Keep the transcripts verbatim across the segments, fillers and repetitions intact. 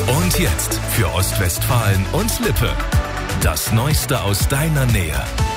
Und jetzt für Ostwestfalen und Lippe. Das Neueste aus deiner Nähe.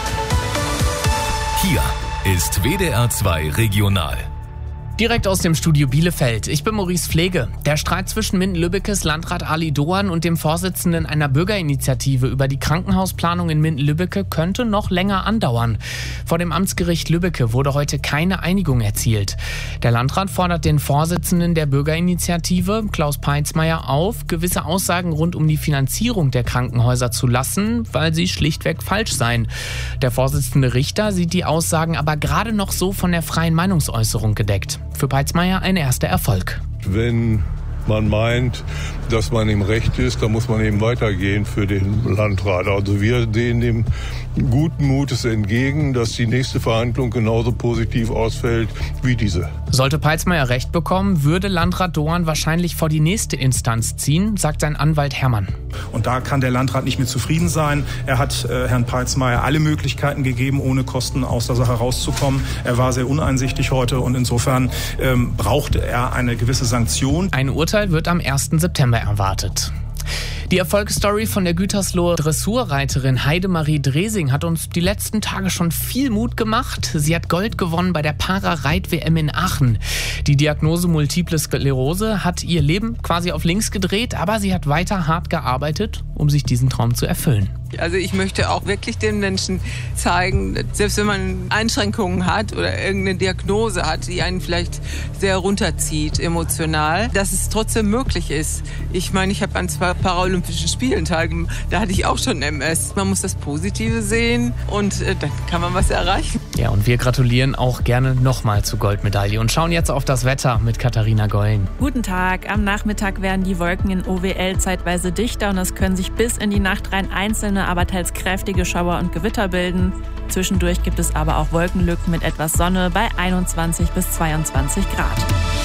Hier ist W D R zwei Regional. Direkt aus dem Studio Bielefeld. Ich bin Maurice Pflege. Der Streit zwischen Minden-Lübbekes Landrat Ali Doan und dem Vorsitzenden einer Bürgerinitiative über die Krankenhausplanung in Minden-Lübbecke könnte noch länger andauern. Vor dem Amtsgericht Lübbecke wurde heute keine Einigung erzielt. Der Landrat fordert den Vorsitzenden der Bürgerinitiative, Klaus Peitzmeier, auf, gewisse Aussagen rund um die Finanzierung der Krankenhäuser zu lassen, weil sie schlichtweg falsch seien. Der Vorsitzende Richter sieht die Aussagen aber gerade noch so von der freien Meinungsäußerung gedeckt. Für Peitzmeier ein erster Erfolg. Wenn man meint, dass man im Recht ist, dann muss man eben weitergehen für den Landrat. Also wir sehen dem guten Mutes entgegen, dass die nächste Verhandlung genauso positiv ausfällt wie diese. Sollte Peitzmeier recht bekommen, würde Landrat Doan wahrscheinlich vor die nächste Instanz ziehen, sagt sein Anwalt Hermann. Und da kann der Landrat nicht mit zufrieden sein. Er hat äh, Herrn Peitzmeier alle Möglichkeiten gegeben, ohne Kosten aus der Sache rauszukommen. Er war sehr uneinsichtig heute und insofern ähm, brauchte er eine gewisse Sanktion. Ein Urteil wird am ersten September erwartet. Die Erfolgsstory von der Gütersloher Dressurreiterin Heidemarie Dresing hat uns die letzten Tage schon viel Mut gemacht. Sie hat Gold gewonnen bei der Para-Reit-W M in Aachen. Die Diagnose Multiple Sklerose hat ihr Leben quasi auf links gedreht, aber sie hat weiter hart gearbeitet, um sich diesen Traum zu erfüllen. Also ich möchte auch wirklich den Menschen zeigen, selbst wenn man Einschränkungen hat oder irgendeine Diagnose hat, die einen vielleicht sehr runterzieht emotional, dass es trotzdem möglich ist. Ich meine, ich habe an zwei Paralympischen Spielen teilgenommen, da hatte ich auch schon M S. Man muss das Positive sehen und äh, dann kann man was erreichen. Ja, und wir gratulieren auch gerne nochmal zur Goldmedaille und schauen jetzt auf das Wetter mit Katharina Gollen. Guten Tag. Am Nachmittag werden die Wolken in O W L zeitweise dichter und es können sich bis in die Nacht rein einzelne, aber teils kräftige Schauer und Gewitter bilden. Zwischendurch gibt es aber auch Wolkenlücken mit etwas Sonne bei einundzwanzig bis zweiundzwanzig Grad.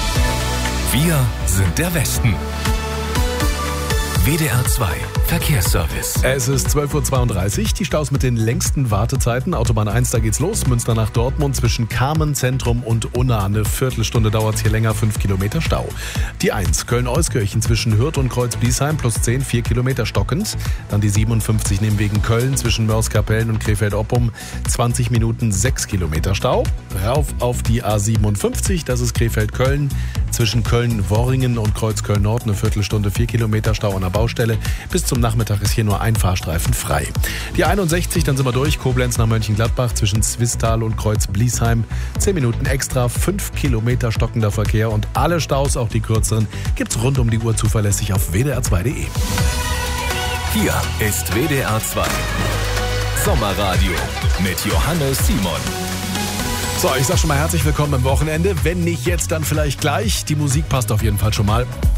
Wir sind der Westen. W D R zwei Verkehrsservice. Es ist zwölf Uhr zweiunddreißig, die Staus mit den längsten Wartezeiten. Autobahn eins, da geht's los. Münster nach Dortmund zwischen Carmen Zentrum und Unna. Eine Viertelstunde dauert's hier länger, fünf Kilometer Stau. Die eins, Köln-Euskirchen zwischen Hürth und Kreuz-Bliesheim plus zehn, vier Kilometer stockend. Dann die siebenundfünfzig Nimwegen Köln zwischen Mörs-Kapellen und Krefeld-Oppum, zwanzig Minuten, sechs Kilometer Stau. Rauf auf die A siebenundfünfzig, das ist Krefeld-Köln. Zwischen Köln-Worringen und Kreuz-Köln-Nord eine Viertelstunde, vier Kilometer Stau an der Baustelle. Bis zum Nachmittag ist hier nur ein Fahrstreifen frei. Die einundsechzig, dann sind wir durch. Koblenz nach Mönchengladbach zwischen Zwistal und Kreuz-Bliesheim. zehn Minuten extra, fünf Kilometer stockender Verkehr und alle Staus, auch die kürzeren, gibt's rund um die Uhr zuverlässig auf w d r zwei punkt d e. Hier ist W D R zwei Sommerradio mit Johannes Simon. So, ich sag schon mal herzlich willkommen am Wochenende. Wenn nicht jetzt, dann vielleicht gleich. Die Musik passt auf jeden Fall schon mal.